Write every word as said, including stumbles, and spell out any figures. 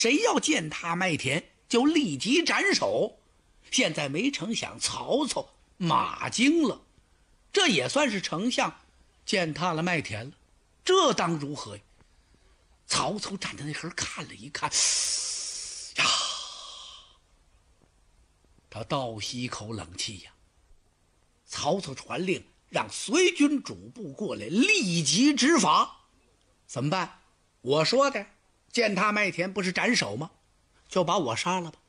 谁要践踏麦田，就立即斩首。现在没成想，曹操马惊了，这也算是丞相践踏了麦田了，这当如何呀？曹操站在那儿看了一看，呀，他倒吸一口冷气呀。曹操传令让随军主簿过来，立即执法。怎么办？我说的践踏麦田不是斩首吗？就把我杀了吧。